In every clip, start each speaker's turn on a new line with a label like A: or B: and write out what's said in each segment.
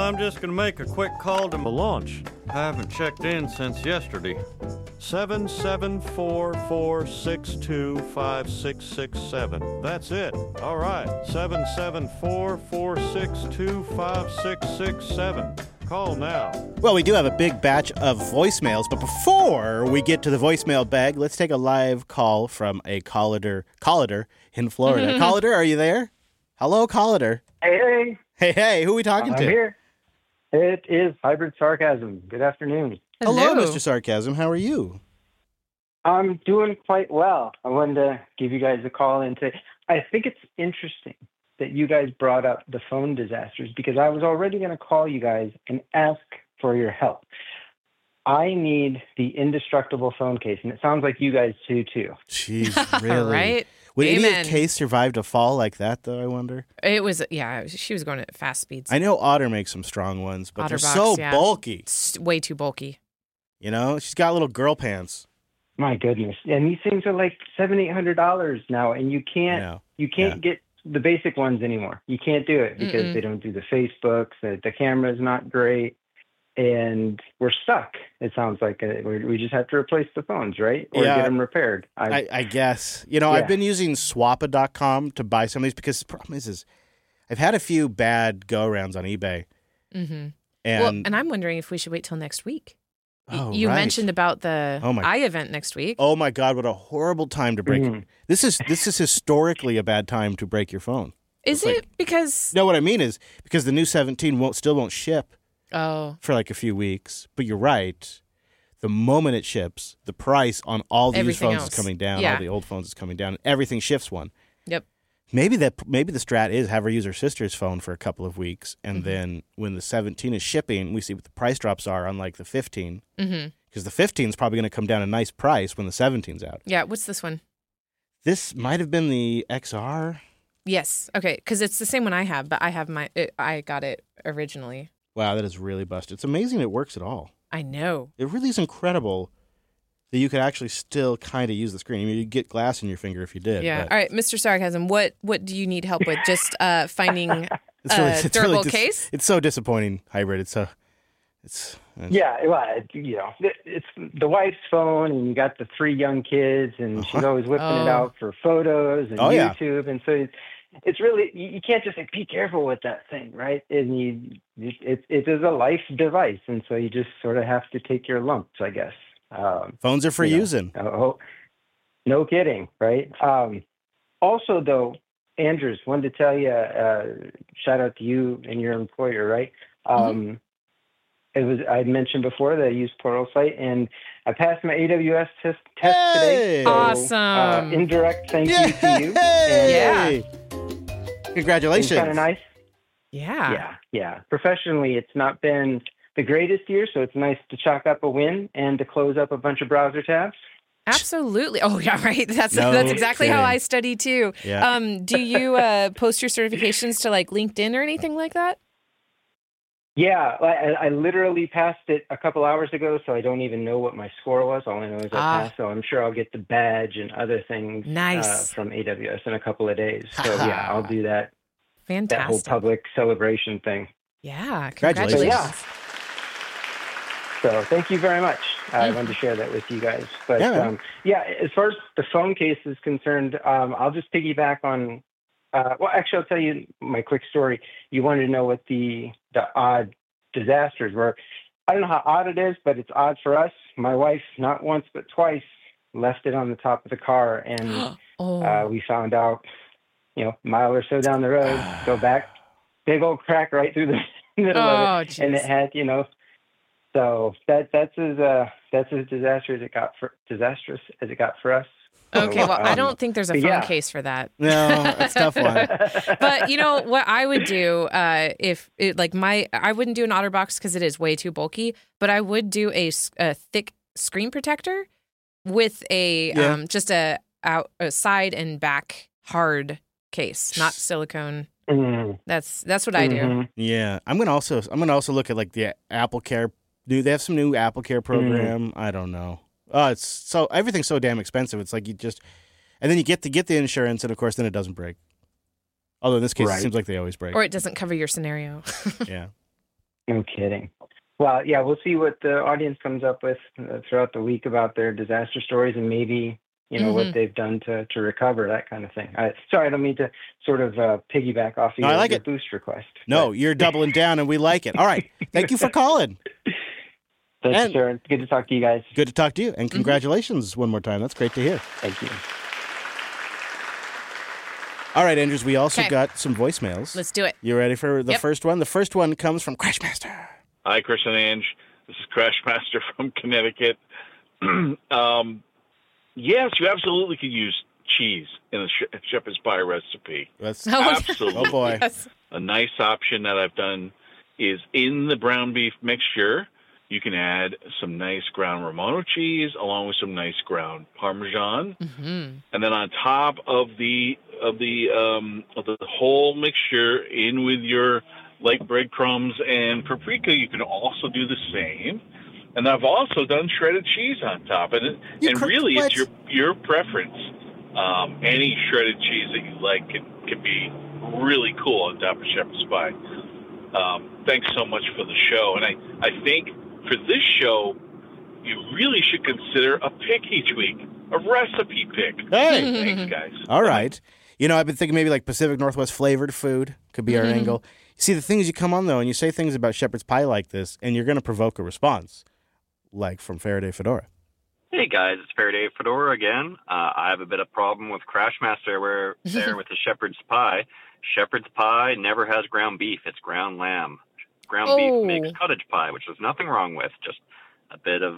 A: I'm just going to make a quick call to
B: The launch.
A: I haven't checked in since yesterday.
B: 774-462-5667. That's it. All right. 774-462-5667. Call now.
C: Well, we do have a big batch of voicemails, but before we get to the voicemail bag, let's take a live call from a caller in Florida. Caller, are you there? Hello, caller.
D: Hey.
C: Hey, who are we talking
D: I'm
C: to?
D: here. It is Hybrid Sarcasm. Good afternoon.
C: Hello, Mr. Sarcasm. How are you?
D: I'm doing quite well. I wanted to give you guys a call and say, I think it's interesting that you guys brought up the phone disasters because I was already going to call you guys and ask for your help. I need the indestructible phone case, and it sounds like you guys do too.
C: Jeez, really?
E: Right?
C: Would any
E: Amen.
C: case survive a fall like that, though, I wonder?
E: It was, yeah, she was going at fast speeds.
C: I know Otter makes some strong ones, but they're
E: Otterbox,
C: so
E: yeah.
C: bulky.
E: It's way too bulky.
C: You know, she's got little girl pants.
D: My goodness. And these things are like $700-800 now, and you can't get the basic ones anymore. You can't do it because they don't do the Facebooks, the camera's not great, and we're stuck. It sounds like we just have to replace the phones, right? Or get them repaired.
C: I guess. You know, I've been using swappa.com to buy some of these because the problem is I've had a few bad go-arounds on eBay.
E: Mm-hmm.
C: And
E: I'm wondering if we should wait till next week.
C: Oh,
E: you
C: right.
E: mentioned about the eye event next week.
C: Oh my God, what a horrible time to break it. This is historically a bad time to break your phone.
E: Is it? Because
C: no, what I mean is because the new 17 still won't ship for like a few weeks. But you're right. The moment it ships, the price on all these
E: Everything
C: phones
E: else.
C: is coming down.
E: Yeah.
C: All the old phones is coming down. And everything shifts one.
E: Yep.
C: Maybe the strat is have her use her sister's phone for a couple of weeks, and then when the 17 is shipping, we see what the price drops are on like the 15. Because the 15 is probably going to come down a nice price when the 17's out.
E: Yeah. What's this one?
C: This might have been the XR.
E: Yes. Okay. Because it's the same one I have, but I have I got it originally.
C: Wow, that is really busted. It's amazing it works at all.
E: I know.
C: It really is incredible that you could actually still kind of use the screen. I mean, you'd get glass in your finger if you did.
E: Yeah.
C: But
E: All right, Mr. Sarcasm, what do you need help with? Just finding
C: it's
E: durable case?
C: It's so disappointing, Hybrid.
D: Yeah, well, it's the wife's phone, and you got the 3 young kids, and she's always whipping it out for photos and YouTube, and so it's really you can't just say be careful with that thing, right? And it is a life device, and so you just sort of have to take your lumps, I guess.
C: Phones are for using.
D: No kidding, right? Also, though, Andrews, wanted to tell you, shout out to you and your employer, right? I mentioned before that I used Pluralsight, and I passed my AWS test today. So,
E: awesome.
D: Indirect thank you to you.
E: Yeah.
C: Congratulations.
D: Kind of nice.
E: Yeah.
D: Yeah. Professionally, it's not been the greatest year, so it's nice to chalk up a win and to close up a bunch of browser tabs.
E: Absolutely. Oh, yeah, right. That's
C: No
E: exactly how I study, too.
C: Yeah.
E: Do you post your certifications to, like, LinkedIn or anything like that?
D: Yeah, I literally passed it a couple hours ago, so I don't even know what my score was. All I know is I passed, so I'm sure I'll get the badge and other things from AWS in a couple of days. So, yeah, I'll do that.
E: Fantastic.
D: That whole public celebration thing.
E: Yeah,
C: Congratulations.
E: congratulations.
D: So thank you very much. I wanted to share that with you guys. But, as far as the phone case is concerned, I'll just piggyback on actually, I'll tell you my quick story. You wanted to know what the odd disasters were. I don't know how odd it is, but it's odd for us. My wife, not once but twice, left it on the top of the car, and we found out, a mile or so down the road, go back, big old crack right through the middle of it, and it had, So that's as disastrous as it got for us.
E: Okay, well, I don't think there's a phone case for that.
C: No, that's a tough one.
E: But what I would do I wouldn't do an OtterBox because it is way too bulky, but I would do a thick screen protector with just a side and back hard case, not silicone.
D: Mm-hmm.
E: That's what I do.
C: Yeah, I'm gonna also look at like the Apple Care. Do they have some new Apple Care program? I don't know. It's so everything's so damn expensive. It's like and then you get the insurance, and of course, then it doesn't break. Although in this case, it seems like they always break.
E: Or it doesn't cover your scenario.
C: Yeah.
D: No kidding. Well, yeah, we'll see what the audience comes up with throughout the week about their disaster stories and maybe, what they've done to recover, that kind of thing. Sorry, I don't mean to sort of piggyback off of your boost request.
C: No, you're doubling down and we like it. All right. Thank you for calling.
D: Thank you, sir. Good to talk to you guys.
C: Good to talk to you. And congratulations one more time. That's great to hear.
D: Thank you.
C: All right, Andrews, we also got some voicemails.
E: Let's do it.
C: You ready for the first one? The first one comes from Crashmaster.
F: Hi, Chris and Ange. This is Crashmaster from Connecticut. Yes, you absolutely could use cheese in a shepherd's pie recipe. Absolutely.
C: Oh, boy.
E: Yes.
F: A nice option that I've done is in the ground beef mixture, you can add some nice ground Romano cheese along with some nice ground Parmesan.
E: Mm-hmm.
F: And then on top of the whole mixture in with your light breadcrumbs and paprika, you can also do the same. And I've also done shredded cheese on top. And really, it's your preference. Any shredded cheese that you like can be really cool on top of shepherd's pie. Thanks so much for the show. And I think for this show, you really should consider a pick each week, a recipe pick.
C: Hey!
F: Thanks, guys.
C: All right. I've been thinking maybe like Pacific Northwest flavored food could be our angle. See, the thing is you come on, though, and you say things about shepherd's pie like this, and you're going to provoke a response. Like from Faraday Fedora.
G: Hey guys, it's Faraday Fedora again. I have a bit of problem with Crashmaster there with the shepherd's pie. Shepherd's pie never has ground beef; it's ground lamb. Ground beef makes cottage pie, which there's nothing wrong with. Just a bit of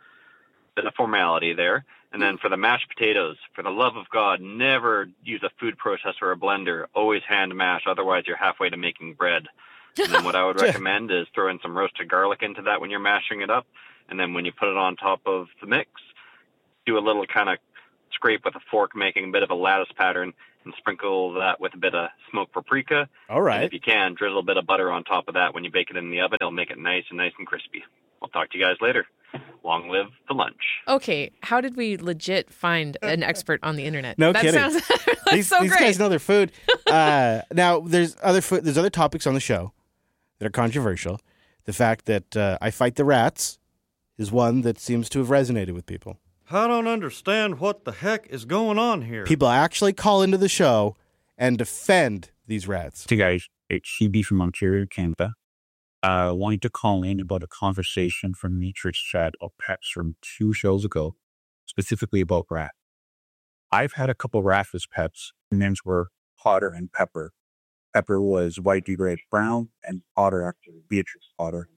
G: formality there. And then for the mashed potatoes, for the love of God, never use a food processor or a blender. Always hand mash, otherwise you're halfway to making bread. And then what I would recommend is throw in some roasted garlic into that when you're mashing it up. And then when you put it on top of the mix, do a little kind of scrape with a fork, making a bit of a lattice pattern, and sprinkle that with a bit of smoked paprika.
C: All right.
G: And if you can, drizzle a bit of butter on top of that when you bake it in the oven. It'll make it nice and crispy. I'll talk to you guys later. Long live the lunch.
E: Okay, how did we legit find an expert on the internet?
C: No kidding.
E: Sounds
C: these
E: great.
C: Guys know their food. Now, there's other topics on the show that are controversial. The fact that I fight the rats is one that seems to have resonated with people.
A: I don't understand what the heck is going on here.
C: People actually call into the show and defend these rats.
H: Hey guys, it's CB from Ontario, Canada. Wanted to call in about a conversation from Matrix Chat of Pets from 2 shows ago, specifically about rat. I've had a couple rat as pets. Their names were Potter and Pepper. Pepper was white red brown, and Potter after Beatrice Potter.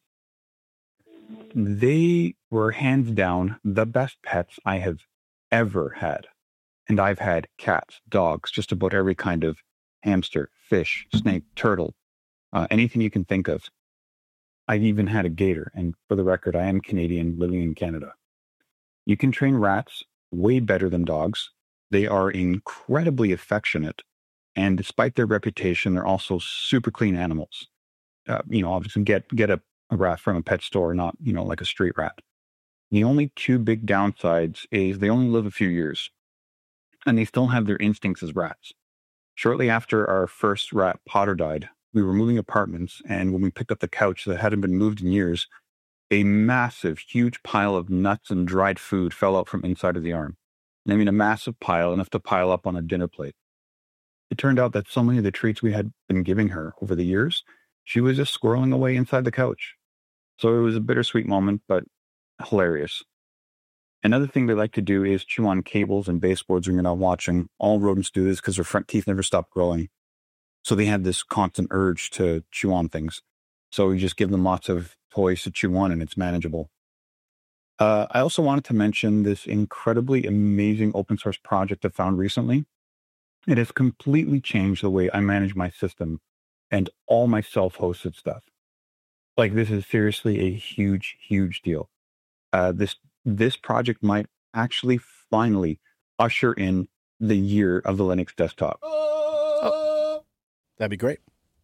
H: They were hands down the best pets I have ever had. And I've had cats, dogs, just about every kind of hamster, fish, snake, turtle, anything you can think of. I've even had a gator, and for the record, I am Canadian living in Canada. You can train rats way better than dogs. They are incredibly affectionate, and despite their reputation, they're also super clean animals. Obviously get a rat from a pet store, not, like a street rat. The only 2 big downsides is they only live a few years, and they still have their instincts as rats. Shortly after our first rat, Potter, died, we were moving apartments, and when we picked up the couch that hadn't been moved in years, a massive, huge pile of nuts and dried food fell out from inside of the arm. And I mean a massive pile, enough to pile up on a dinner plate. It turned out that so many of the treats we had been giving her over the years, she was just squirreling away inside the couch. So it was a bittersweet moment, but hilarious. Another thing they like to do is chew on cables and baseboards when you're not watching. All rodents do this because their front teeth never stop growing. So they have this constant urge to chew on things. So you just give them lots of toys to chew on and it's manageable. I also wanted to mention this incredibly amazing open source project I found recently. It has completely changed the way I manage my system and all my self-hosted stuff. Like, this is seriously a huge, huge deal. This project might actually finally usher in the year of the Linux desktop.
C: Oh. That'd be great.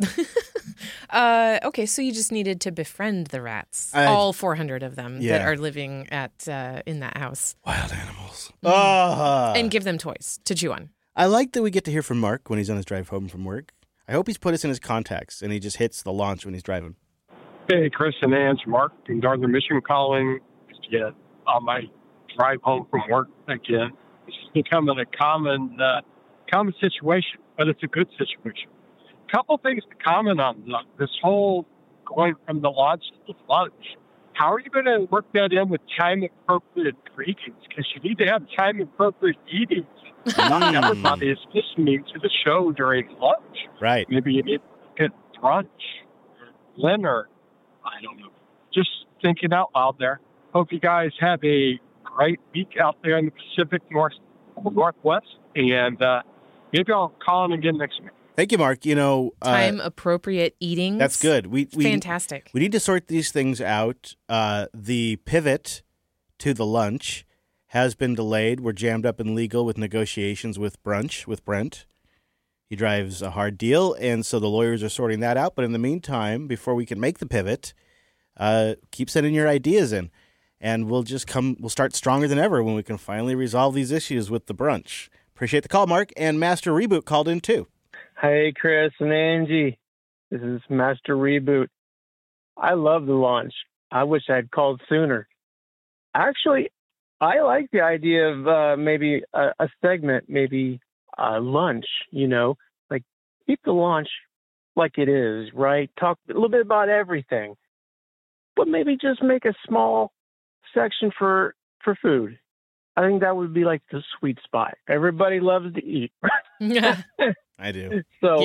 E: Okay, so you just needed to befriend the rats, all 400 of them that are living in that house.
C: Wild animals.
E: And give them toys to chew on.
C: I like that we get to hear from Mark when he's on his drive home from work. I hope he's put us in his contacts and he just hits the launch when he's driving.
I: Hey, Chris and Ange, Mark from Northern Michigan calling on my drive home from work again. It's becoming a common situation, but it's a good situation. A couple things to comment on this whole going from the launch to the lunch. How are you going to work that in with time-appropriate greetings? Because you need to have time-appropriate eating. Not everybody is listening to the show during lunch.
C: Right.
I: Maybe you need to get brunch, dinner. I don't know. Just thinking out loud there. Hope you guys have a great week out there in the Pacific Northwest. And maybe I'll call in again next week.
C: Thank you, Mark.
E: Time appropriate eating.
C: That's good. We
E: fantastic.
C: We need to sort these things out. The pivot to the lunch has been delayed. We're jammed up in legal with negotiations with Brent. He drives a hard deal, and so the lawyers are sorting that out. But in the meantime, before we can make the pivot, keep sending your ideas in, and we'll start stronger than ever when we can finally resolve these issues with the brunch. Appreciate the call, Mark. And Master Reboot called in too.
J: Hey, Chris and Angie. This is Master Reboot. I love the launch. I wish I'd called sooner. Actually, I like the idea of maybe a segment, maybe lunch, like keep the launch like it is, right? Talk a little bit about everything, but maybe just make a small section for food. I think that would be like the sweet spot. Everybody loves to eat.
E: Yeah.
C: I do.
J: So,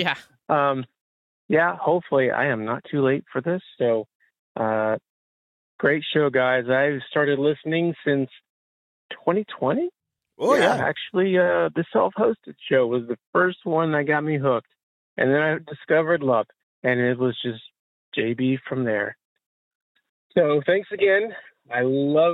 E: yeah.
J: Hopefully I am not too late for this. So, great show, guys. I've started listening since 2020.
C: Oh, yeah.
J: Actually, the self-hosted show was the first one that got me hooked. And then I discovered love, and it was just JB from there. So thanks again. I love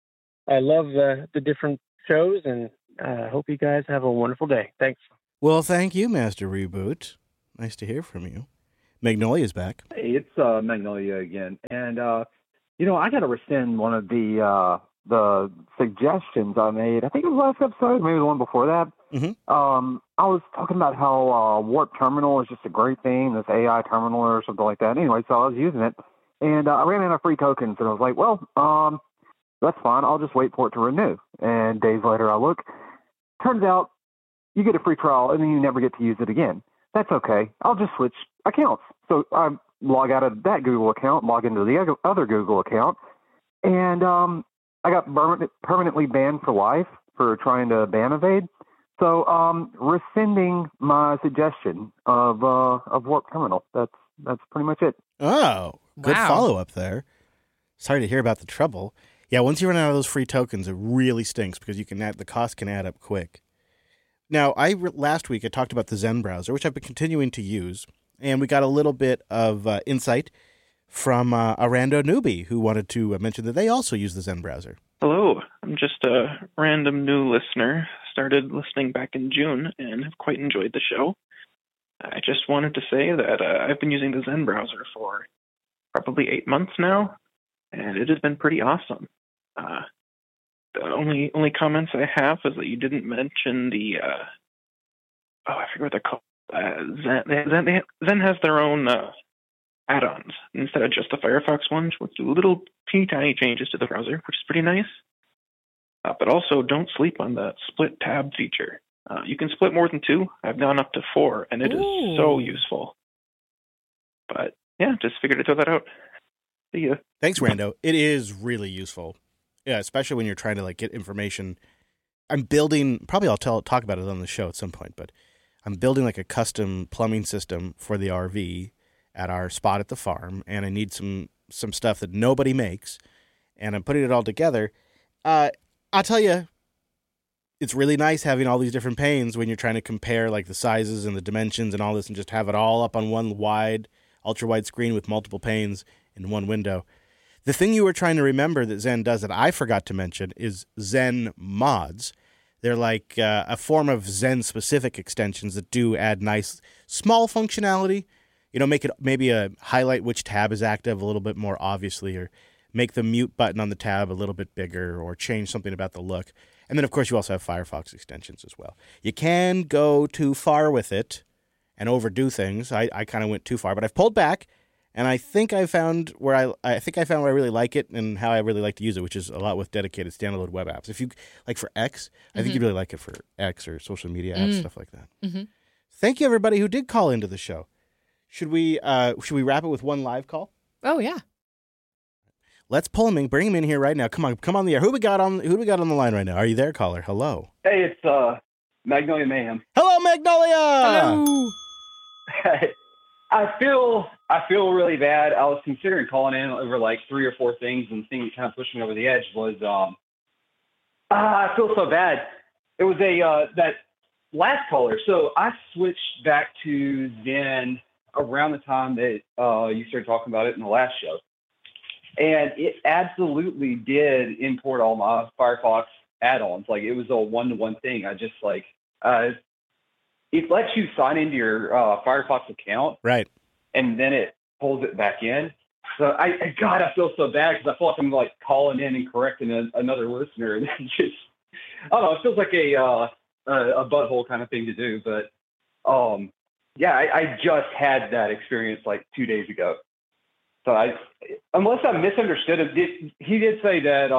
J: the different shows, and hope you guys have a wonderful day. Thanks.
C: Well, thank you, Master Reboot. Nice to hear from you. Magnolia's back.
K: Hey, it's Magnolia again. And, I got to rescind one of the suggestions I made. I think it was last episode, maybe the one before that.
C: Mm-hmm.
K: I was talking about how Warp Terminal is just a great thing, this AI terminal or something like that. Anyway, so I was using it, and I ran out of free tokens, and I was like, well, that's fine. I'll just wait for it to renew. And days later, I look. Turns out you get a free trial, and then you never get to use it again. That's okay. I'll just switch accounts. So I log out of that Google account, log into the other Google account, and I got permanently banned for life for trying to ban evade. So rescinding my suggestion of Warp Terminal. That's pretty much it.
C: Oh, good follow-up there. Sorry to hear about the trouble. Yeah, once you run out of those free tokens, it really stinks because the cost can add up quick. Now, last week I talked about the Zen browser, which I've been continuing to use, and we got a little bit of insight from a rando newbie who wanted to mention that they also use the Zen browser.
L: Hello, I'm just a random new listener. Started listening back in June and have quite enjoyed the show. I just wanted to say that I've been using the Zen browser for probably 8 months now, and it has been pretty awesome. The only comments I have is that you didn't mention the I forget what they're called. Zen has their own add-ons instead of just the Firefox ones, with little teeny tiny changes to the browser, which is pretty nice. But also, don't sleep on the split tab feature. You can split more than 2. I've gone up to 4, and it is so useful. But yeah, just figured to throw that out. See ya.
C: Thanks, Rando. It is really useful. Yeah, especially when you're trying to get information. I'm building, probably I'll talk about it on the show at some point, but I'm building a custom plumbing system for the RV at our spot at the farm, and I need some stuff that nobody makes, and I'm putting it all together. I'll tell you, it's really nice having all these different panes when you're trying to compare the sizes and the dimensions and all this, and just have it all up on one ultra-wide screen with multiple panes in one window. The thing you were trying to remember that Zen does that I forgot to mention is Zen mods. They're like a form of Zen-specific extensions that do add nice, small functionality. Make it maybe highlight which tab is active a little bit more obviously, or make the mute button on the tab a little bit bigger, or change something about the look. And then, of course, you also have Firefox extensions as well. You can go too far with it and overdo things. I kind of went too far, but I've pulled back, And I think I found where I really like it and how I really like to use it, which is a lot with dedicated standalone web apps. If you like for X, I think you'd really like it for X or social media apps, stuff like that.
E: Mm-hmm.
C: Thank you, everybody who did call into the show. Should we wrap it with one live call?
E: Oh yeah.
C: Let's pull him in. Bring him in here right now. Come on the air. Who do we got on the line right now? Are you there, caller? Hello.
M: Hey, it's Magnolia Mayhem.
C: Hello, Magnolia.
E: Hello.
M: I feel really bad. I was considering calling in over like 3 or 4 things, and the thing that kind of pushed me over the edge was I feel so bad. It was that last caller. So I switched back to Zen around the time that you started talking about it in the last show, and it absolutely did import all my Firefox add-ons. Like it was a 1-to-1 thing. I just like it lets you sign into your Firefox account,
C: right? And
M: then it pulls it back in. So I feel so bad because I feel like I'm like calling in and correcting another listener, and then just I don't know. It feels like a butthole kind of thing to do, but I just had that experience like 2 days ago. So unless I misunderstood him, he did say that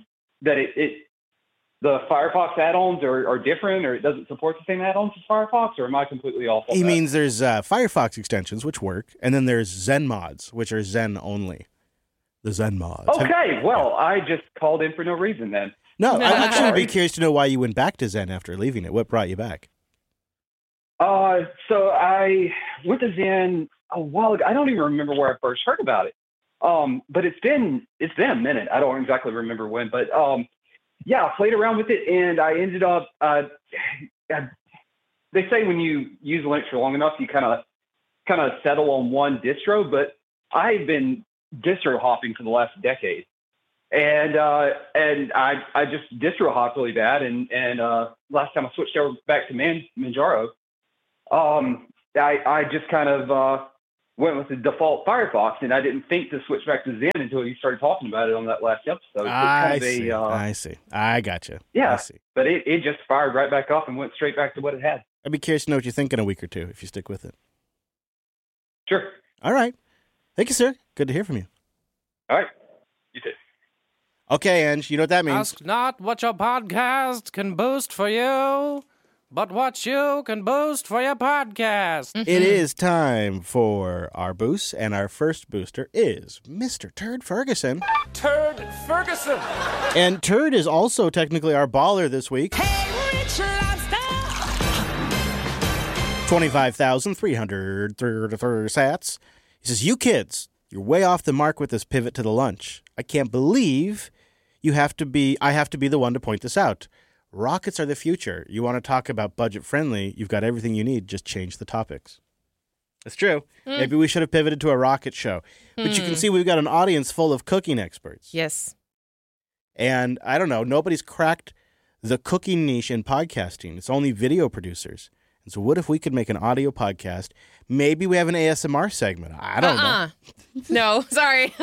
M: the Firefox add-ons are different, or it doesn't support the same add-ons as Firefox, or am I completely off on that?
C: He means there's Firefox extensions, which work, and then there's Zen mods, which are Zen only. The Zen mods.
M: Okay, I just called in for no reason then.
C: No, I'd actually be curious to know why you went back to Zen after leaving it. What brought you back?
M: So I went to Zen a while ago. I don't even remember where I first heard about it. But it's been a minute. I don't exactly remember when, but I played around with it, and I ended up. They say when you use Linux for long enough, you kind of settle on one distro. But I've been distro hopping for the last decade, and I just distro hopped really bad. And last time I switched over back to Manjaro, I just kind of went with the default Firefox, and I didn't think to switch back to Zen until you started talking about it on that last episode.
C: I see. I gotcha.
M: Yeah,
C: I see.
M: But it just fired right back up and went straight back to what it had.
C: I'd be curious to know what you think in a week or two if you stick with it.
M: Sure.
C: All right. Thank you, sir. Good to hear from you.
M: All right. You too.
C: Okay, Ange, you know what that means.
N: Ask not what your podcast can boost for you, but what you can boost for your podcast.
C: It is time for our boost, and our first booster is Mr. Turd Ferguson.
N: Turd Ferguson!
C: And Turd is also technically our baller this week.
N: Hey, Rich Lobster!
C: 25,333 sats. He says, you kids, you're way off the mark with this pivot to the lunch. I can't believe I have to be the one to point this out. Rockets are the future. You want to talk about budget-friendly, you've got everything you need. Just change the topics. That's true. Maybe we should have pivoted to a rocket show. But you can see we've got an audience full of cooking experts.
E: Yes.
C: And I don't know, nobody's cracked the cooking niche in podcasting. It's only video producers. And so what if we could make an audio podcast? Maybe we have an ASMR segment. I don't know.
E: No, sorry.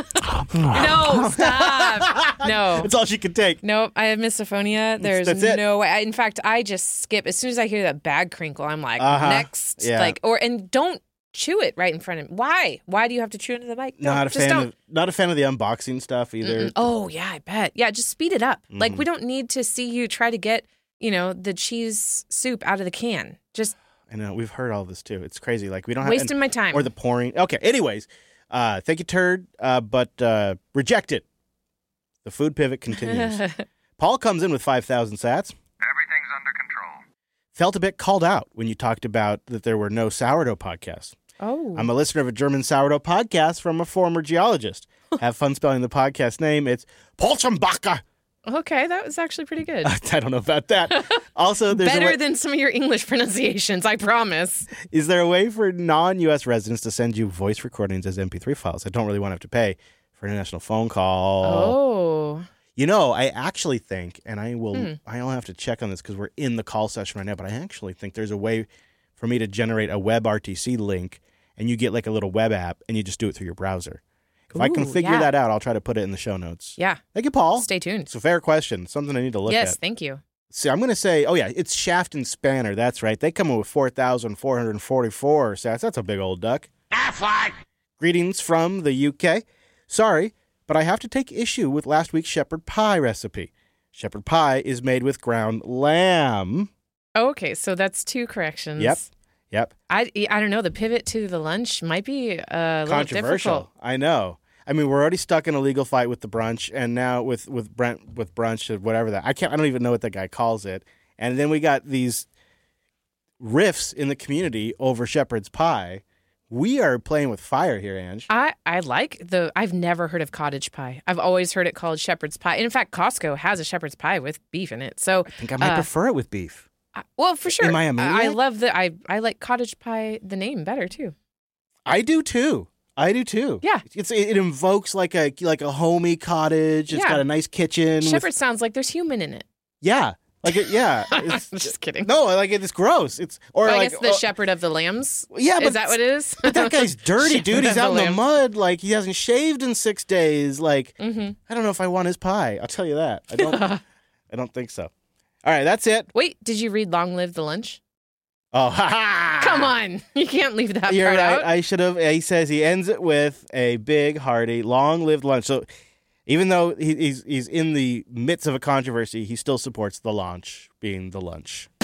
E: No, stop. No.
C: That's all she can take.
E: Nope, I have misophonia. There's no way. In fact, I just skip. As soon as I hear that bag crinkle, I'm like, next.
C: Yeah.
E: And don't chew it right in front of me. Why? Why do you have to chew into the mic?
C: Not a fan of the unboxing stuff either.
E: Mm-mm. Oh, yeah, I bet. Yeah, just speed it up. Like, we don't need to see you try to get, the cheese soup out of the can. Just
C: I know, we've heard all this too. It's crazy. Like we don't
E: wasting my time.
C: Or the pouring. Okay, anyways. Thank you, Turd, but reject it. The food pivot continues. Paul comes in with 5,000 sats.
O: Everything's under control.
C: Felt a bit called out when you talked about that there were no sourdough podcasts.
E: Oh.
C: I'm a listener of a German sourdough podcast from a former geologist. Have fun spelling the podcast name. It's Polchenbacher.
E: Okay, that was actually pretty good.
C: I don't know about that. Also, there's
E: better than some of your English pronunciations, I promise.
C: Is there a way for non-U.S. residents to send you voice recordings as MP3 files? I don't really want to have to pay for an international phone call.
E: Oh.
C: I actually think, and I'll have to check on this because we're in the call session right now, but I actually think there's a way for me to generate a WebRTC link, and you get like a little web app, and you just do it through your browser. If I can figure that out, I'll try to put it in the show notes.
E: Yeah.
C: Thank you, Paul.
E: Stay tuned.
C: It's a fair question. Something I need to look at.
E: Yes, thank you.
C: See, I'm going to say, it's Shaft and Spanner. That's right. They come in with 4,444 sats. That's a big old duck.
O: Affleck!
C: Greetings from the UK. Sorry, but I have to take issue with last week's shepherd pie recipe. Shepherd pie is made with ground lamb.
E: Okay, so that's 2 corrections.
C: Yep.
E: I don't know. The pivot to the lunch might be a little
C: controversial.
E: difficult.
C: I know. I mean, we're already stuck in a legal fight with the brunch, and now with Brent with brunch and whatever that. I don't even know what that guy calls it. And then we got these riffs in the community over shepherd's pie. We are playing with fire here, Ange.
E: I like I've never heard of cottage pie. I've always heard it called shepherd's pie. And in fact, Costco has a shepherd's pie with beef in it. So
C: I think I might prefer it with beef.
E: Well, for sure.
C: Am I a maniac?
E: I love I like cottage pie, the name, better too.
C: I do too.
E: Yeah.
C: It invokes like a homey cottage. It's got a nice kitchen.
E: Shepherd sounds like there's human in it.
C: Yeah.
E: I'm just kidding.
C: No, it's gross.
E: I guess the shepherd of the lambs.
C: Yeah,
E: is that what it is?
C: But that guy's dirty, dude. He's out in the mud. Like, he hasn't shaved in 6 days. Like, I don't know if I want his pie. I'll tell you that. I don't think so. All right, that's it.
E: Wait, did you read "Long Live the Lunch"?
C: Oh, ha!
E: Come on, you can't leave that
C: You're
E: part
C: right.
E: out.
C: I should have. He says he ends it with a big, hearty, long-lived lunch. So, even though he's in the midst of a controversy, he still supports the launch being the lunch.